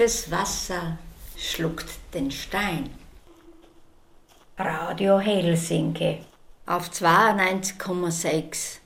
tiefes Wasser schluckt den Stein. Radio Helsinki auf 92,6